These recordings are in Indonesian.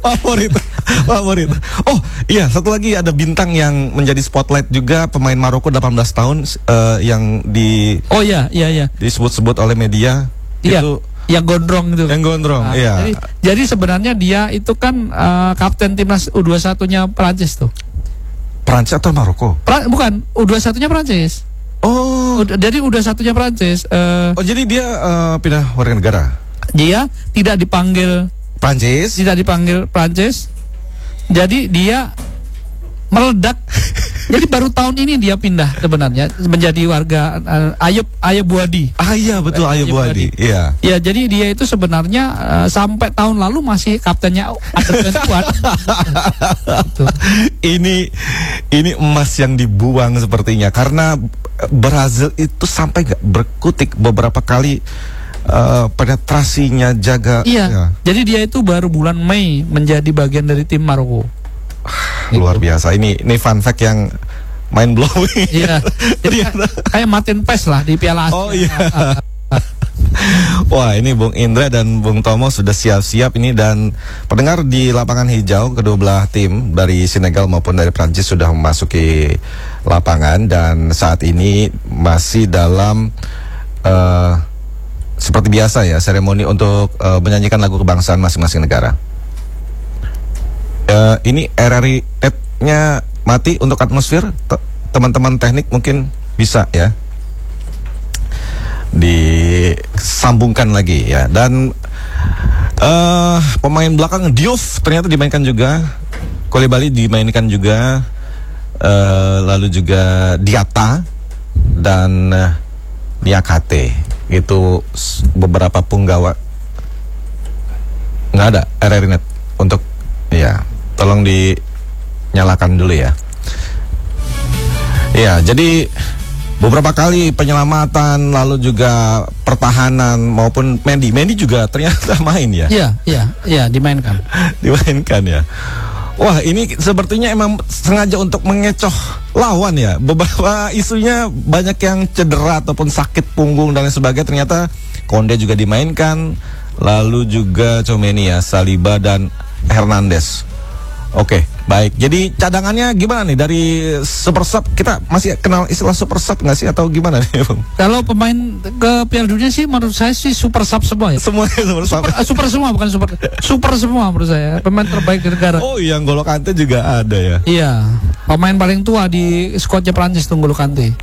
Favorit. Oh iya, satu lagi ada bintang yang menjadi spotlight juga, pemain Maroko 18 tahun yang Oh iya. disebut-sebut oleh media. Iya. Itu yang gondrong itu. Yang gondrong, nah, iya. Jadi sebenarnya dia itu kan kapten timnas U21-nya Prancis tuh. Prancis atau Maroko? Bukan, U21-nya Prancis. Oh. Jadi U21-nya Prancis. Oh, jadi dia pindah warga negara. Dia tidak dipanggil Prancis. Jadi dia meledak. Jadi baru tahun ini dia pindah sebenarnya menjadi warga Ayub Buadi. Ah iya betul, Ayub Buadi. Iya. Ya, jadi dia itu sebenarnya sampai tahun lalu masih kaptennya Under-21. Gitu. Ini emas yang dibuang sepertinya, karena Brazil itu sampai nggak berkutik beberapa kali penetrasinya jaga. Iya. Ya. Jadi dia itu baru bulan Mei menjadi bagian dari tim Maroko. Luar biasa. Ini fun fact yang mind blowing. Iya. Jadi kayak Martin Pes lah di Piala Asia. Oh iya. Wah, ini Bung Indra dan Bung Tomo sudah siap-siap ini, dan pendengar di lapangan hijau kedua belah tim dari Senegal maupun dari Prancis sudah memasuki lapangan, dan saat ini masih dalam seperti biasa ya, seremoni untuk menyanyikan lagu kebangsaan masing-masing negara. Ini RRI-nya mati untuk atmosfer. Teman-teman teknik mungkin bisa ya disambungkan lagi ya. Dan pemain belakang Diouf ternyata dimainkan juga, Koulibaly dimainkan juga, lalu juga Diatta dan Niakate. Itu beberapa punggawa. Nggak ada RRI Net untuk ya. Tolong dinyalakan dulu ya. Ya, jadi beberapa kali penyelamatan, lalu juga pertahanan maupun Mendy juga ternyata main ya. Iya, dimainkan. Dimainkan ya. Wah, ini sepertinya emang sengaja untuk mengecoh lawan ya. Beberapa isunya banyak yang cedera ataupun sakit punggung dan lain sebagainya. Ternyata Konde juga dimainkan, lalu juga Tchouaméni ya, Saliba dan Hernandez. Oke, baik. Jadi cadangannya gimana nih dari Super Sub? Kita masih kenal istilah Super Sub nggak sih, atau gimana nih, Bang? Kalau pemain ke Piala Dunia sih menurut saya sih Super Sub semua ya. Semuanya Super Sub. Super semua, bukan super. Super semua menurut saya. Pemain terbaik di negara. Oh, yang N'Golo Kante juga ada ya. Iya. Pemain paling tua di skuadnya Prancis tuh N'Golo Kante.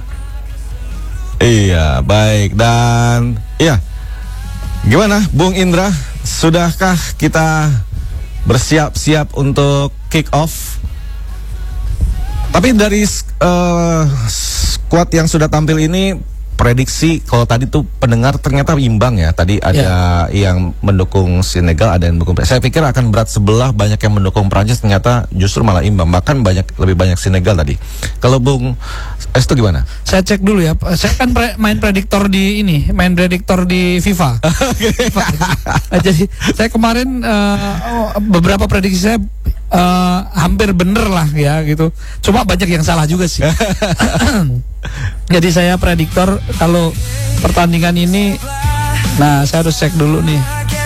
Iya, baik. Dan iya. Gimana, Bung Indra? Sudahkah kita bersiap-siap untuk kick off? Tapi dari squad yang sudah tampil ini, prediksi kalau tadi tuh pendengar ternyata imbang ya. Tadi ada yang mendukung Senegal, ada yang mendukung Prancis. Saya pikir akan berat sebelah, banyak yang mendukung Prancis, ternyata justru malah imbang. Bahkan lebih banyak Senegal tadi. Kalau Bung Estu gimana? Saya cek dulu ya. Saya kan main prediktor di FIFA. Jadi saya kemarin beberapa prediksi saya hampir bener lah ya gitu. Cuma banyak yang salah juga sih. Jadi saya prediktor kalau pertandingan ini, nah saya harus cek dulu nih.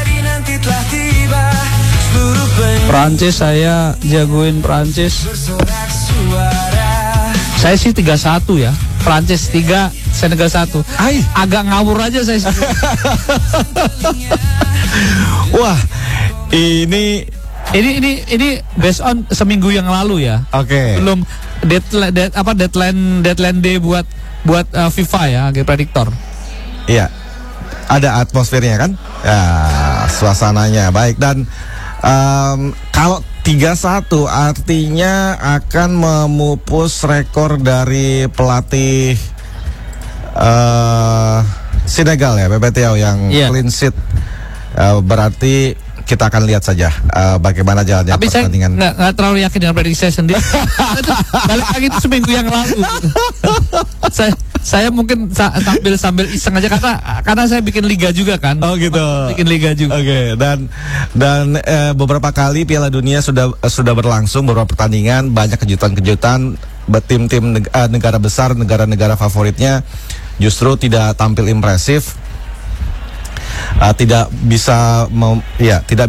Prancis saya jagoin Prancis. Saya sih 3-1 ya. Prancis 3, Senegal 1. Agak ngawur aja saya. Wah, ini based on seminggu yang lalu ya. Oke. Belum deadline day buat FIFA ya, prediktor. Iya. Ada atmosfernya kan? Ya, suasananya baik. Dan kalau 3-1 artinya akan memupus rekor dari pelatih Senegal ya, Pepe Thiaw yang clean sheet. Berarti kita akan lihat saja bagaimana jalannya pertandingan. Tapi saya nggak terlalu yakin dengan prediksi saya sendiri. Balik lagi itu seminggu yang lalu. Saya mungkin sambil iseng aja karena saya bikin liga juga kan. Oh gitu. Bikin liga juga. Oke. Dan beberapa kali Piala Dunia sudah berlangsung, beberapa pertandingan, banyak kejutan-kejutan. Tim-tim negara besar, negara-negara favoritnya justru tidak tampil impresif. Tidak bisa tidak